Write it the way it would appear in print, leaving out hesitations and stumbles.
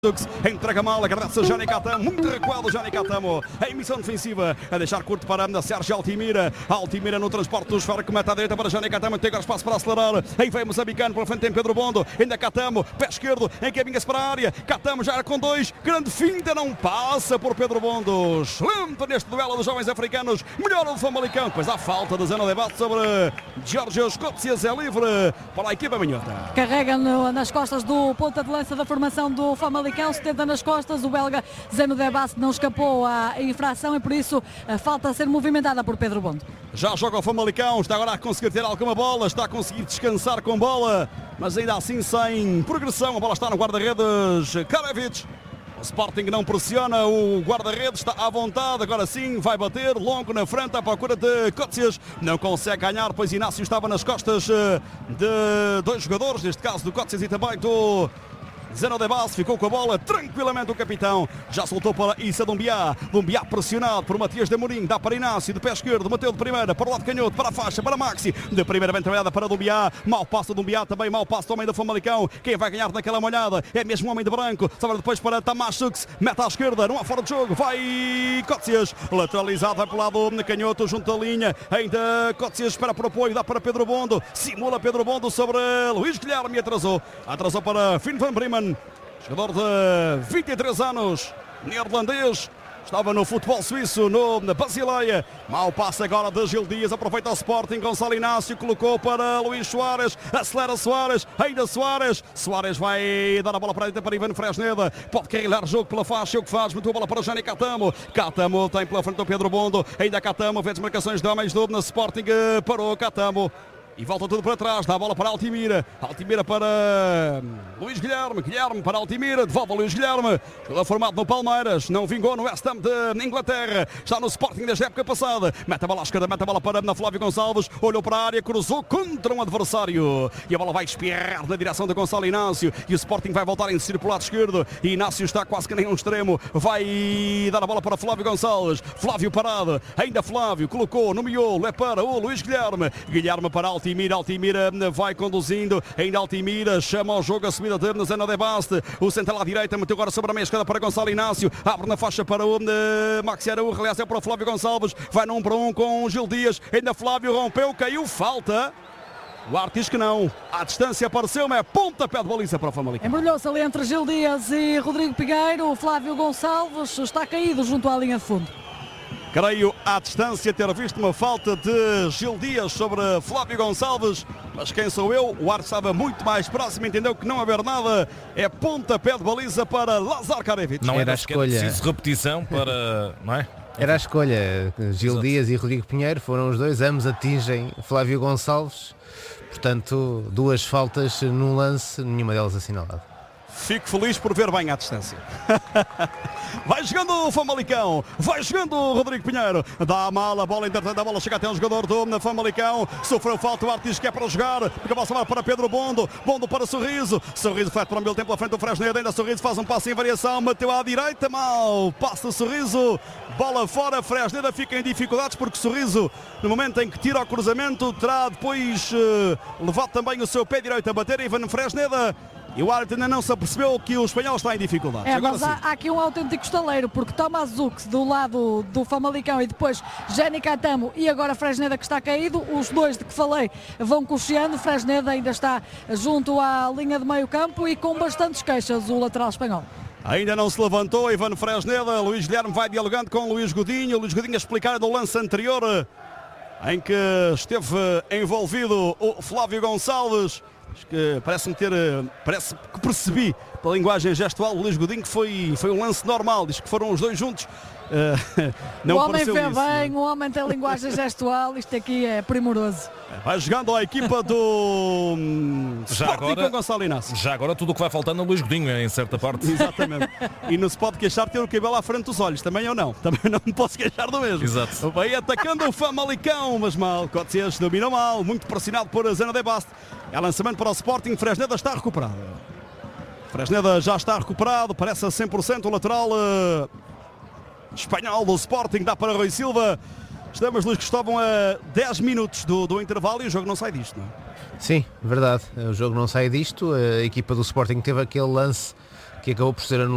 Entrega mal, agradece a Jani Catamo, muito recuado Jani Catamo, a emissão defensiva a deixar curto para Sérgio Altimira. Altimira no transporte do esfera que mete à direita para Jani Catamo, tem agora espaço para acelerar. Aí vem Moçambicano, pela frente tem Pedro Bondo, ainda Catamo, pé esquerdo, encaminha-se para a área. Catamo já era com dois, grande finta, não passa por Pedro Bondo. Excelente neste duelo dos jovens africanos, melhor o Famalicão. Depois há falta de Zeno Debate sobre Jorge Escócias, é livre para a equipa manhota. Carrega nas costas do ponta de lança da formação do Famalicão. 70 nas costas, o belga Zeno Debate não escapou à infração e por isso a falta a ser movimentada por Pedro Bondo. Já joga o Famalicão, está agora a conseguir ter alguma bola, está a conseguir descansar com bola, mas ainda assim sem progressão. A bola está no guarda-redes Karevic. O Sporting não pressiona, o guarda-redes está à vontade, agora sim vai bater, longo na frente à procura de Cócias, não consegue ganhar, pois Inácio estava nas costas de dois jogadores, neste caso do Cócias e também do Zeno Debate, ficou com a bola tranquilamente o capitão, já soltou para Issa Dumbiá, Dumbiá pressionado por Matias de Amorim, dá para Inácio, de pé esquerdo, Mateu de primeira, para o lado canhoto, para a faixa, para Maxi, de primeira bem trabalhada para Dumbiá, mau passo Dumbiá, também mau passo do homem do Famalicão, quem vai ganhar naquela molhada é mesmo o homem de branco, sobra depois para Tamashuk, mete à esquerda, não há fora de jogo, vai Cócias, lateralizado, vai para o lado canhoto, junto à linha, ainda Cócias espera por apoio, dá para Pedro Bondo, simula Pedro Bondo sobre Luís Guilherme, atrasou para Finn van Bremen, jogador de 23 anos, neerlandês, estava no futebol suíço, na Basileia. Mau passe agora de Gil Dias, aproveita o Sporting, Gonçalo Inácio, colocou para Luís Soares, acelera Soares, ainda Soares vai dar a bola para a direita para Ivan Fresneda, pode carregar jogo pela faixa, o que faz, meteu a bola para Jani Catamo, Catamo tem pela frente o Pedro Bondo, ainda Catamo, vê desmarcações de homens do Sporting, parou Catamo. E volta tudo para trás, dá a bola para Altimira, Altimira para Luís Guilherme, Guilherme para Altimira, devolve a Luís Guilherme, jogador formado no Palmeiras, não vingou no West Ham de Inglaterra, está no Sporting desde a época passada, mete a bola à esquerda, mete a bola para Flávio Gonçalves, olhou para a área, cruzou contra um adversário, e a bola vai espirrar na direção de Gonçalo Inácio, e o Sporting vai voltar em circular esquerdo, e Inácio está quase que nem um extremo, vai dar a bola para Flávio Gonçalves, Flávio parado, ainda Flávio, colocou no miolo, é para o Luís Guilherme, Guilherme para Altimira vai conduzindo, ainda Altimira chama ao jogo a subida de Zeno Debate, o central à direita, meteu agora sobre a meia esquerda para Gonçalo Inácio, abre na faixa para o Maxi Araújo, aliás é para o Flávio Gonçalves, vai no 1 para 1 com o Gil Dias, ainda Flávio rompeu, caiu, falta. O árbitro diz que não, à distância apareceu-me, é pontapé de baliza para o Famalicão. Embrulhou-se ali entre Gil Dias e Rodrigo Pinheiro, o Flávio Gonçalves está caído junto à linha de fundo. Creio à distância ter visto uma falta de Gil Dias sobre Flávio Gonçalves, mas quem sou eu? O árbitro estava muito mais próximo, entendeu que não haver nada, é pontapé de baliza para Lazar Karevic. Não era a escolha. Preciso repetição para, não é? Era a escolha, Gil Exato. Dias e Rodrigo Pinheiro foram os dois, ambos atingem Flávio Gonçalves, portanto duas faltas num lance, nenhuma delas assinalada. Fico feliz por ver bem à distância. Vai jogando o Famalicão, vai jogando o Rodrigo Pinheiro, dá a mala, a bola, entretanto a bola chega até um jogador do Famalicão, sofreu falta, o árbitro diz que é para jogar, porque a bola vai para Pedro Bondo, Bondo para Sorriso, Sorriso faz para o meio tempo à frente do Fresneda, ainda Sorriso faz um passo em variação, meteu à direita, mal, passo do Sorriso, bola fora, Fresneda fica em dificuldades porque Sorriso, no momento em que tira o cruzamento, terá depois levado também o seu pé direito a bater, Ivan Fresneda. E o árbitro ainda não se apercebeu que o espanhol está em dificuldades. Mas há aqui um autêntico estaleiro, porque Tomás Zux do lado do Famalicão e depois Jani Catamo e agora Fresneda que está caído, os dois de que falei vão cocheando, Fresneda ainda está junto à linha de meio campo e com bastantes queixas o lateral espanhol. Ainda não se levantou Ivan Fresneda, Luís Guilherme vai dialogando com Luís Godinho a explicar do lance anterior em que esteve envolvido o Flávio Gonçalves. Que parece que percebi pela linguagem gestual do Luís Godinho que foi um lance normal, diz que foram os dois juntos. Não o homem vê isso, bem, o homem tem linguagem gestual, isto aqui é primoroso. Vai jogando a equipa do Sporting com Gonçalo Inácio. Já agora tudo o que vai faltando é Luís Godinho, em certa parte. Exatamente. E não se pode queixar de ter o cabelo à frente dos olhos, também eu não. Também não me posso queixar do mesmo. Exato. Vai atacando o Famalicão, mas mal. Cócias domina mal, muito pressionado por Zeno Debate. É lançamento para o Sporting, Fresneda está recuperado. Fresneda já está recuperado, parece a 100% o lateral espanhol do Sporting, dá para Rui Silva. Estamos, Luís Cristóvão, a 10 minutos do intervalo e o jogo não sai disto, não é? Sim, verdade, o jogo não sai disto, a equipa do Sporting teve aquele lance que acabou por ser anulado.